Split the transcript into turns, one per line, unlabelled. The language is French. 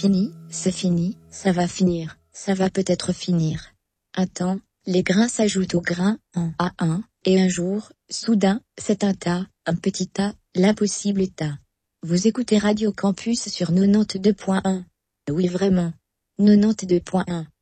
fini, c'est fini, ça va finir, ça va peut-être finir. Un temps, les grains s'ajoutent aux grains, un à un, et un jour, soudain, c'est un tas, un petit tas, l'impossible tas. Vous écoutez Radio Campus sur 92.1. Oui vraiment. 92.1.